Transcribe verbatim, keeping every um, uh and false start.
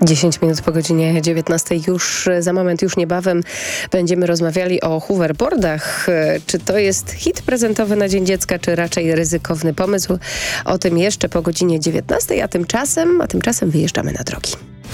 dziesięć minut po godzinie dziewiętnastej. Już za moment, już niebawem będziemy rozmawiali o hoverboardach. Czy to jest hit prezentowy na Dzień Dziecka, czy raczej ryzykowny pomysł? O tym jeszcze po godzinie dziewiętnastej, a tymczasem, a tymczasem wyjeżdżamy na drogi.